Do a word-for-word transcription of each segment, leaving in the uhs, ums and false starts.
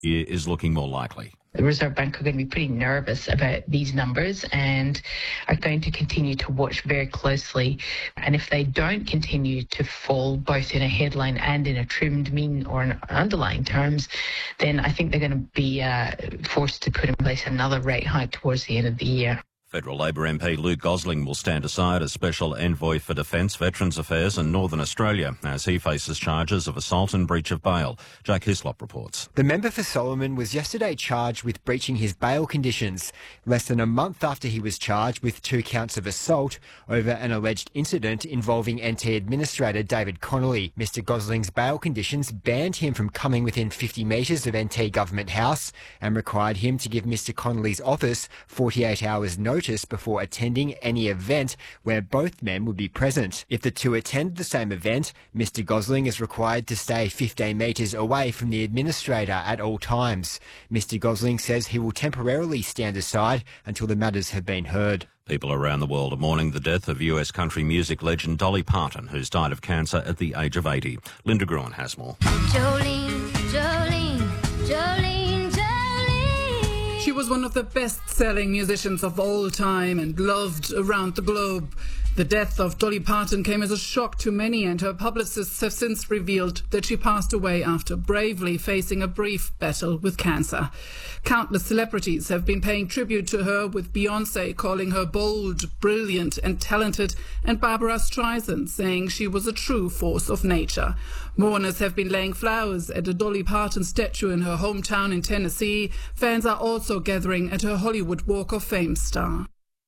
is looking more likely. The Reserve Bank are going to be pretty nervous about these numbers and are going to continue to watch very closely. And if they don't continue to fall both in a headline and in a trimmed mean or in underlying terms, then I think they're going to be uh, forced to put in place another rate hike towards the end of the year. Federal Labor M P Luke Gosling will stand aside as Special Envoy for Defence, Veterans Affairs and Northern Australia as he faces charges of assault and breach of bail. Jake Hislop reports. The member for Solomon was yesterday charged with breaching his bail conditions, less than a month after he was charged with two counts of assault over an alleged incident involving N T Administrator David Connolly. Mister Gosling's bail conditions banned him from coming within fifty metres of N T Government House and required him to give Mister Connolly's office forty-eight hours notice before attending any event where both men would be present. If the two attend the same event, Mister Gosling is required to stay fifteen metres away from the administrator at all times. Mister Gosling says he will temporarily stand aside until the matters have been heard. People around the world are mourning the death of U S country music legend Dolly Parton, who's died of cancer at the age of eighty. Linda Gruen has more. Jolene, Jolene, Jolene. She was one of the best-selling musicians of all time and loved around the globe. The death of Dolly Parton came as a shock to many, and her publicists have since revealed that she passed away after bravely facing a brief battle with cancer. Countless celebrities have been paying tribute to her, with Beyoncé calling her bold, brilliant and talented, and Barbara Streisand saying she was a true force of nature. Mourners have been laying flowers at a Dolly Parton statue in her hometown in Tennessee. Fans are also gathering at her Hollywood Walk of Fame star.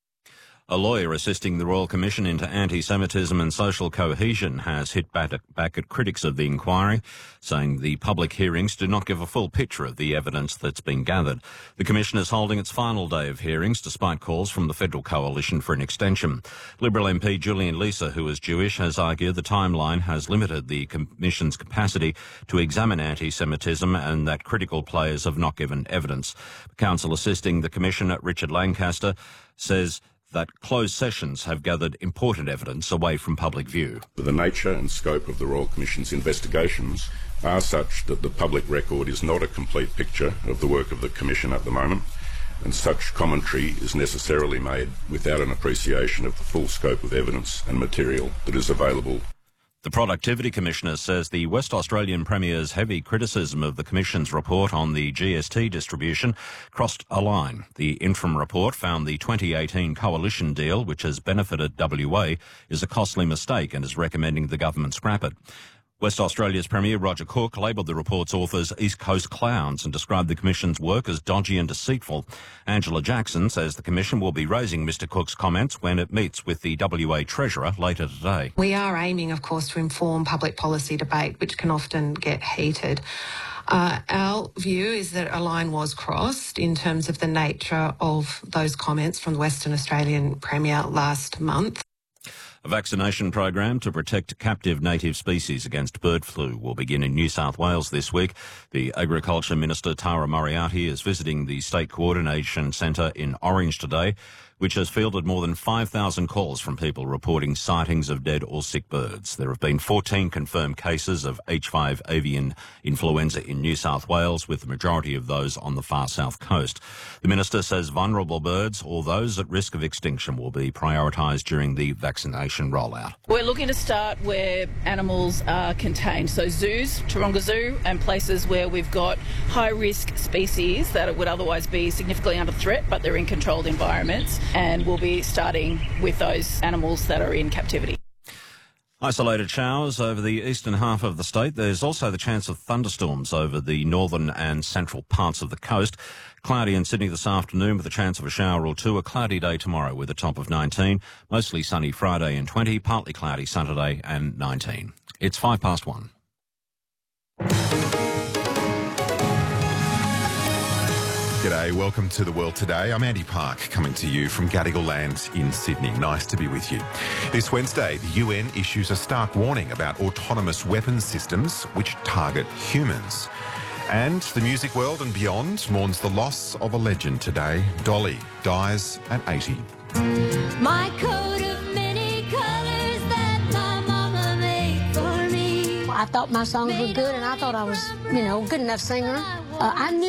A lawyer assisting the Royal Commission into Anti-Semitism and Social Cohesion has hit back at critics of the inquiry, saying the public hearings do not give a full picture of the evidence that's been gathered. The Commission is holding its final day of hearings despite calls from the Federal Coalition for an extension. Liberal M P Julian Leeser, who is Jewish, has argued the timeline has limited the Commission's capacity to examine anti-Semitism and that critical players have not given evidence. Counsel assisting the Commission, Richard Lancaster, says that closed sessions have gathered important evidence away from public view. The nature and scope of the Royal Commission's investigations are such that the public record is not a complete picture of the work of the Commission at the moment, and such commentary is necessarily made without an appreciation of the full scope of evidence and material that is available. The Productivity Commissioner says the West Australian Premier's heavy criticism of the Commission's report on the G S T distribution crossed a line. The interim report found the twenty eighteen coalition deal, which has benefited W A, is a costly mistake and is recommending the government scrap it. West Australia's Premier Roger Cook labelled the report's authors East Coast clowns and described the Commission's work as dodgy and deceitful. Angela Jackson says the Commission will be raising Mr Cook's comments when it meets with the W A Treasurer later today. We are aiming, of course, to inform public policy debate, which can often get heated. Uh, our view is that a line was crossed in terms of the nature of those comments from the Western Australian Premier last month. A vaccination program to protect captive native species against bird flu will begin in New South Wales this week. The Agriculture Minister, Tara Moriarty, is visiting the State Coordination Centre in Orange today, which has fielded more than five thousand calls from people reporting sightings of dead or sick birds. There have been fourteen confirmed cases of H five avian influenza in New South Wales, with the majority of those on the far south coast. The minister says vulnerable birds or those at risk of extinction will be prioritised during the vaccination rollout. We're looking to start where animals are contained, so zoos, Taronga Zoo, and places where we've got high-risk species that would otherwise be significantly under threat, but they're in controlled environments. And we'll be starting with those animals that are in captivity. Isolated showers over the eastern half of the state. There's also the chance of thunderstorms over the northern and central parts of the coast. Cloudy in Sydney this afternoon with a chance of a shower or two. A cloudy day tomorrow with a top of nineteen. Mostly sunny Friday and twenty. Partly cloudy Saturday and nineteen. It's five past one. G'day, welcome to The World Today. I'm Andy Park, coming to you from Gadigal Land in Sydney. Nice to be with you. This Wednesday, the U N issues a stark warning about autonomous weapons systems which target humans. And the music world and beyond mourns the loss of a legend today. Dolly dies at eighty. My coat of many colours that my mama made for me. I thought my songs were good and I thought I was, you know, good enough singer. Uh, I knew